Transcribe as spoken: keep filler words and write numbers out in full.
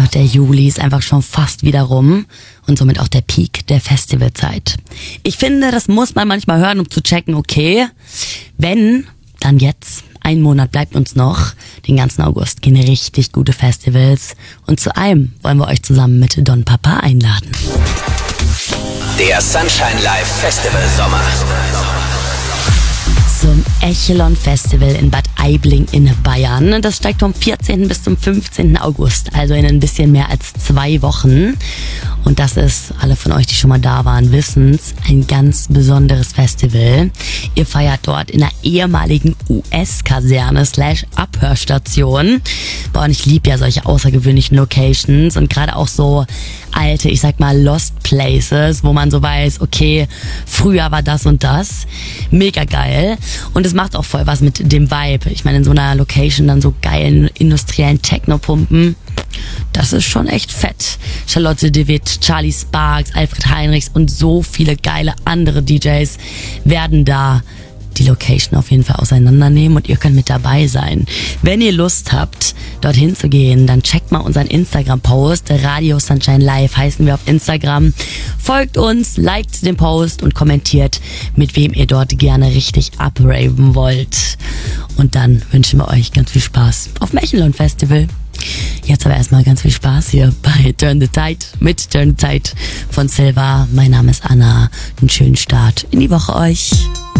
der Juli ist einfach schon fast wieder rum und somit auch der Peak der Festivalzeit. Ich finde, das muss man manchmal hören, um zu checken, okay, wenn, dann jetzt. Ein Monat bleibt uns noch. Den ganzen August gehen richtig gute Festivals. Und zu einem wollen wir euch zusammen mit Don Papa einladen. Der Sunshine Live Festival Sommer. Zum Echelon Festival in Bad Aibling in Bayern. Das steigt vom vierzehnten bis zum fünfzehnten August, also in ein bisschen mehr als zwei Wochen. Und das ist, alle von euch, die schon mal da waren, wissen's, ein ganz besonderes Festival. Ihr feiert dort in einer ehemaligen U S-Kaserne slash Abhörstation. Boah, und ich liebe ja solche außergewöhnlichen Locations und gerade auch so alte, ich sag mal, Lost Places, wo man so weiß, okay, früher war das und das. Mega geil. Und es macht auch voll was mit dem Vibe. Ich meine, in so einer Location dann so geilen industriellen Techno-Pumpen. Das ist schon echt fett. Charlotte de Witt, Charlie Sparks, Alfred Heinrichs und so viele geile andere D Js werden da die Location auf jeden Fall auseinandernehmen und ihr könnt mit dabei sein. Wenn ihr Lust habt, dorthin zu gehen, dann checkt mal unseren Instagram-Post. Radio Sunshine Live heißen wir auf Instagram. Folgt uns, liked den Post und kommentiert, mit wem ihr dort gerne richtig abraven wollt. Und dann wünschen wir euch ganz viel Spaß auf dem Echelon Festival. Jetzt aber erstmal ganz viel Spaß hier bei Turn the Tide mit Turn the Tide von Silva. Mein Name ist Anna. Einen schönen Start in die Woche euch.